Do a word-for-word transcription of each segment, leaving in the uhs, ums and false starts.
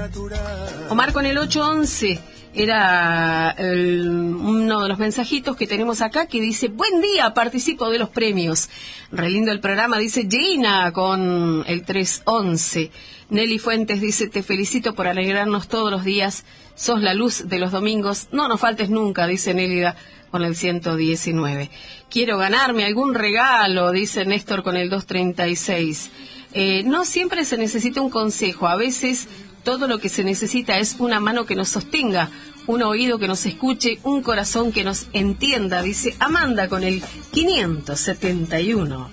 Omar con el ocho once era el, uno de los mensajitos que tenemos acá que dice: buen día, participo de los premios. Re lindo el programa, dice Gina con el tres once. Nelly Fuentes dice: te felicito por alegrarnos todos los días, sos la luz de los domingos, no nos faltes nunca, dice Nélida con el ciento diecinueve. Quiero ganarme algún regalo, dice Néstor con el doscientos treinta y seis. Eh, no siempre se necesita un consejo, a veces todo lo que se necesita es una mano que nos sostenga, un oído que nos escuche, un corazón que nos entienda, dice Amanda con el quinientos setenta y uno.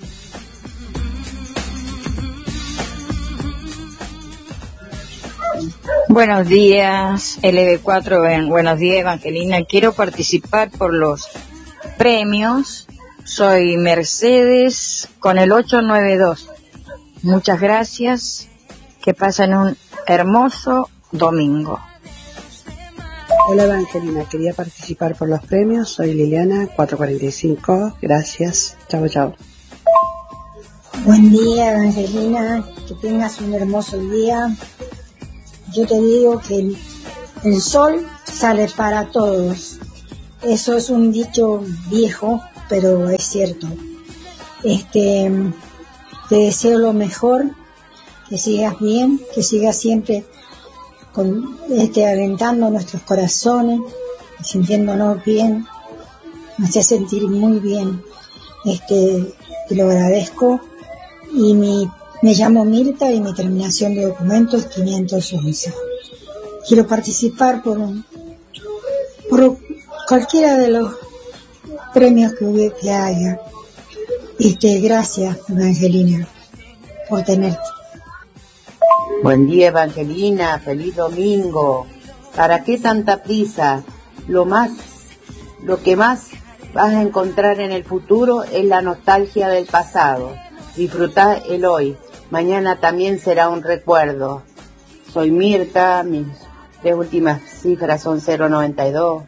Buenos días, L B cuatro, buenos días, Evangelina. Quiero participar por los premios. Soy Mercedes con el ocho nueve dos. Muchas gracias. Que pasen un hermoso domingo. Hola Evangelina, quería participar por los premios. Soy Liliana, cuatrocientos cuarenta y cinco. Gracias. Chao, chao. Buen día Evangelina, que tengas un hermoso día. Yo te digo que el, el sol sale para todos. Eso es un dicho viejo, pero es cierto. Este, te deseo lo mejor, que sigas bien, que sigas siempre con, este, alentando nuestros corazones, sintiéndonos bien. Me hace sentir muy bien. Este, te lo agradezco. Y mi Me llamo Mirta y mi terminación de documentos quinientos once. Quiero participar por, un, por cualquiera de los premios que, que haya. Este, gracias, Evangelina, por tenerte. Buen día, Evangelina, feliz domingo. ¿Para qué tanta prisa? Lo más, lo que más vas a encontrar en el futuro es la nostalgia del pasado. Disfrutá el hoy. Mañana también será un recuerdo. Soy Mirta, mis tres últimas cifras son cero noventa y dos.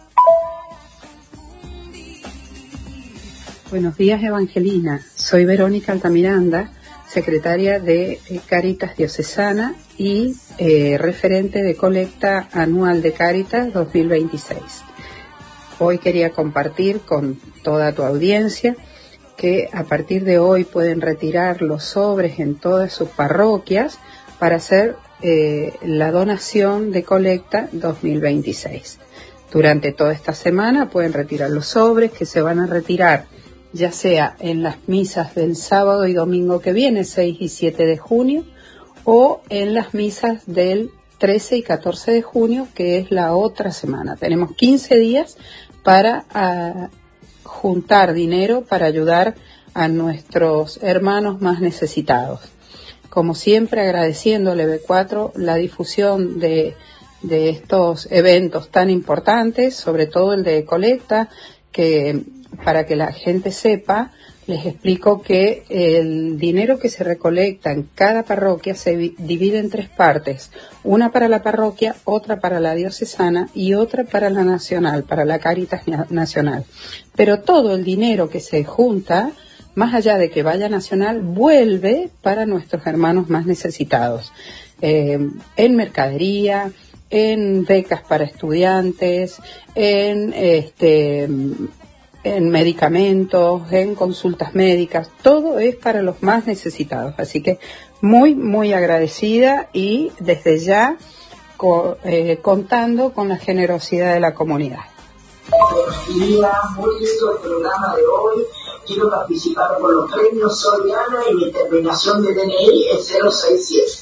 Buenos días, Evangelina. Soy Verónica Altamiranda, secretaria de Cáritas Diocesana y eh, referente de colecta anual de Cáritas dos mil veintiséis. Hoy quería compartir con toda tu audiencia que a partir de hoy pueden retirar los sobres en todas sus parroquias para hacer eh, la donación de colecta dos mil veintiséis. Durante toda esta semana pueden retirar los sobres que se van a retirar ya sea en las misas del sábado y domingo que viene, seis y siete de junio, o en las misas del trece y catorce de junio, que es la otra semana. Tenemos quince días para uh, juntar dinero para ayudar a nuestros hermanos más necesitados. Como siempre, agradeciendo al E B cuatro la difusión de, de estos eventos tan importantes, sobre todo el de colecta, que para que la gente sepa, les explico que el dinero que se recolecta en cada parroquia se divide en tres partes. Una para la parroquia, otra para la diocesana y otra para la nacional, para la Cáritas Nacional. Pero todo el dinero que se junta, más allá de que vaya nacional, vuelve para nuestros hermanos más necesitados. Eh, en mercadería, en becas para estudiantes, en este... en medicamentos, en consultas médicas, todo es para los más necesitados. Así que muy, muy agradecida y desde ya co- eh, contando con la generosidad de la comunidad. Buenos días, muy lindo el programa de hoy. Quiero participar por los premios. Soy Ana y mi terminación de D N I es cero seis siete.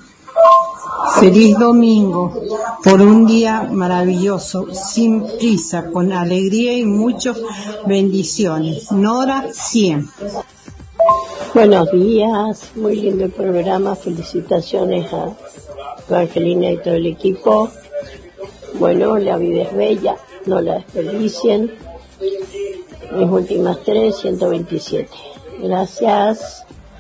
Feliz domingo, por un día maravilloso, sin prisa, con alegría y muchas bendiciones. Nora cien. Buenos días, muy lindo el programa, felicitaciones a Evangelina y todo el equipo. Bueno, la vida es bella, no la desperdicien. Mis últimas tres, ciento veintisiete. Gracias.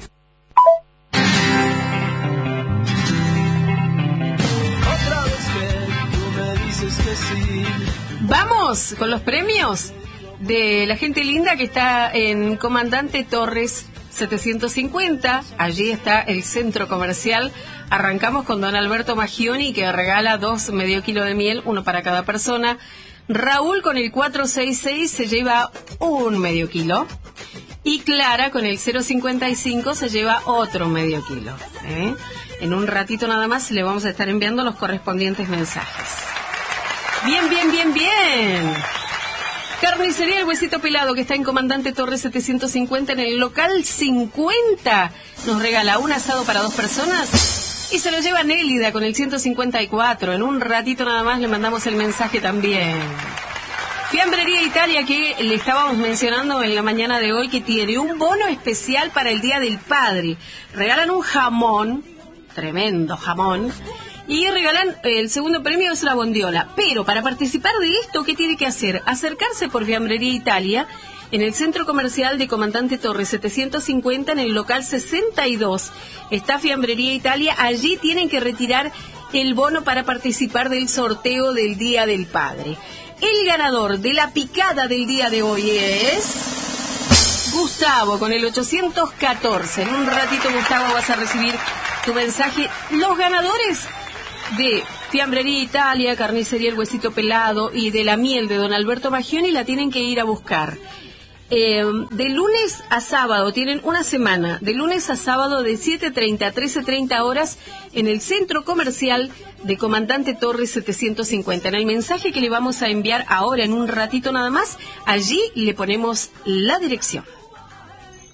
Vamos con los premios de la gente linda que está en Comandante Torres setecientos cincuenta. Allí está el centro comercial Arrancamos con don Alberto Maggioni, que regala dos medio kilo de miel, uno para cada persona. Raúl con el cuatro seis seis se lleva un medio kilo. Y Clara con el cero cincuenta y cinco se lleva otro medio kilo. ¿eh? En un ratito nada más le vamos a estar enviando los correspondientes mensajes. Bien, bien, bien, bien. Carnicería El Huesito Pelado, que está en Comandante Torres setecientos cincuenta en el local cincuenta. Nos regala un asado para dos personas y se lo lleva Nélida con el ciento cincuenta y cuatro. En un ratito nada más le mandamos el mensaje también. Fiambrería Italia, que le estábamos mencionando en la mañana de hoy, que tiene un bono especial para el Día del Padre. Regalan un jamón, tremendo jamón, y regalan, el segundo premio es una bondiola. Pero para participar de esto, ¿qué tiene que hacer? Acercarse por Fiambrería Italia en el Centro Comercial de Comandante Torres setecientos cincuenta, en el local sesenta y dos. Está Fiambrería Italia. Allí tienen que retirar el bono para participar del sorteo del Día del Padre. El ganador de la picada del día de hoy es Gustavo con el ochocientos catorce. En un ratito, Gustavo, vas a recibir tu mensaje. Los ganadores de Fiambrería Italia, Carnicería El Huesito Pelado y de la miel de don Alberto Maggioni la tienen que ir a buscar. Eh, de lunes a sábado, tienen una semana, de lunes a sábado de siete treinta a trece treinta horas en el Centro Comercial de Comandante Torres setecientos cincuenta. En el mensaje que le vamos a enviar ahora en un ratito nada más, allí le ponemos la dirección.